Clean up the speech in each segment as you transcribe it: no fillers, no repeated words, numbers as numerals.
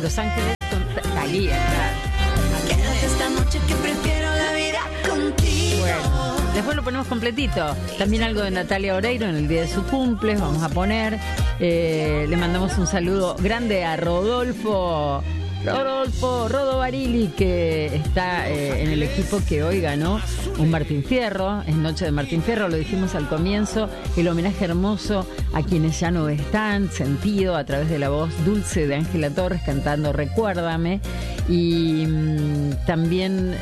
Los Ángeles con Thalía, claro. Quédate esta noche que prefiero la vida contigo. Bueno, después lo ponemos completito. También algo de Natalia Oreiro en el día de su cumple, vamos a poner. Le mandamos un saludo grande a Rodolfo Rodo Barili, que está en el equipo que hoy ganó un Martín Fierro. Es noche de Martín Fierro, lo dijimos al comienzo. El homenaje hermoso a quienes ya no están, sentido a través de la voz dulce de Ángela Torres cantando Recuérdame. Y también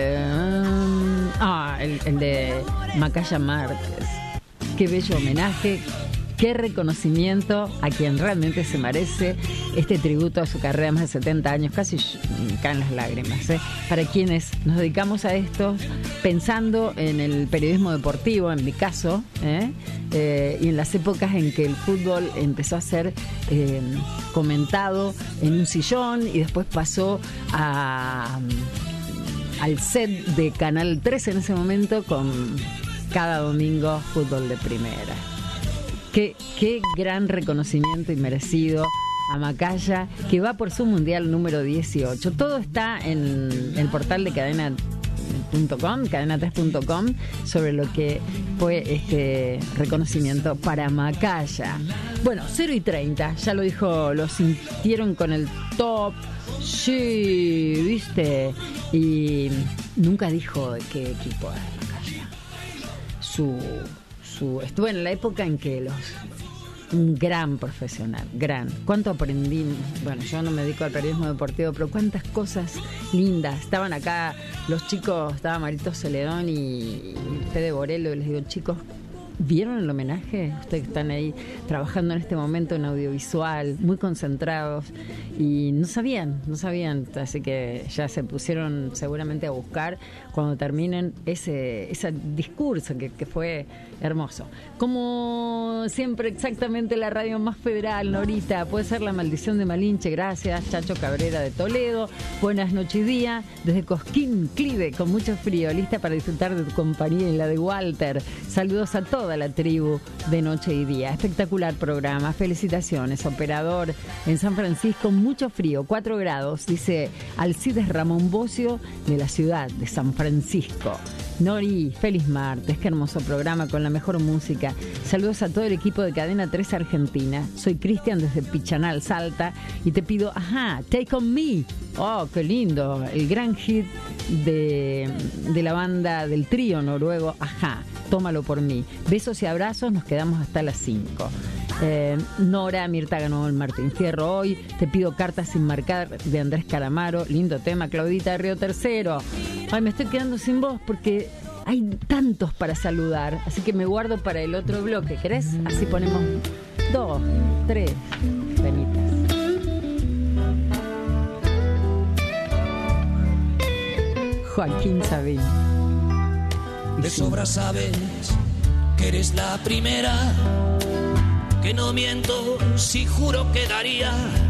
el de Macaya Márquez. Qué bello homenaje. Qué reconocimiento a quien realmente se merece este tributo a su carrera de más de 70 años. Casi caen las lágrimas, ¿eh? Para quienes nos dedicamos a esto, pensando en el periodismo deportivo, en mi caso, y en las épocas en que el fútbol empezó a ser comentado en un sillón y después pasó al set de Canal 13 en ese momento con cada domingo fútbol de primera. Qué gran reconocimiento y merecido a Macaya, que va por su mundial número 18. Todo está en el portal de cadena3.com, sobre lo que fue este reconocimiento para Macaya. Bueno, 0:30, ya lo dijo, lo sintieron con el top. Sí, ¿viste? Y nunca dijo de qué equipo es Macaya. Estuve en la época en que un gran profesional, cuánto aprendí. Bueno, yo no me dedico al periodismo deportivo, pero cuántas cosas lindas. Estaban acá los chicos, estaba Marito Celedón y Fede Borello, y les digo, chicos, ¿vieron el homenaje? Ustedes que están ahí trabajando en este momento en audiovisual, muy concentrados, y no sabían, así que ya se pusieron seguramente a buscar cuando terminen ese discurso que fue hermoso. Como siempre, exactamente la radio más federal, Norita, puede ser La Maldición de Malinche, gracias, Chacho Cabrera de Toledo, buenas noches y día, desde Cosquín, Clive, con mucho frío, lista para disfrutar de tu compañía y la de Walter, saludos a toda la tribu de Noche y Día, espectacular programa, felicitaciones, operador en San Francisco, mucho frío, 4 grados, dice Alcides Ramón Bocio de la ciudad de San Francisco. Nori, feliz martes, qué hermoso programa con la mejor música. Saludos a todo el equipo de Cadena 3 Argentina. Soy Cristian desde Pichanal, Salta, y te pido, Take On Me. Oh, qué lindo, el gran hit de la banda del trío noruego, Tómalo por mí. Besos y abrazos, nos quedamos hasta las 5. Nora, Mirta ganó el Martín Fierro hoy. Te pido Cartas sin marcar de Andrés Calamaro, lindo tema. Claudita de Río Tercero. Ay, me estoy quedando sin voz porque hay tantos para saludar, así que me guardo para el otro bloque. ¿Querés? Así ponemos 2, 3 temitas. Joaquín Sabina. De sobra sabes que eres la primera, que no miento si juro que daría